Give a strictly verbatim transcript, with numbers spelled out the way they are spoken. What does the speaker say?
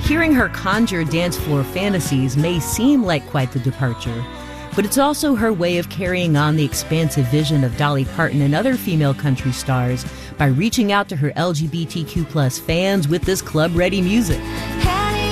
Hearing her conjure dance floor fantasies may seem like quite the departure, but it's also her way of carrying on the expansive vision of Dolly Parton and other female country stars by reaching out to her L G B T Q plus fans with this club-ready music.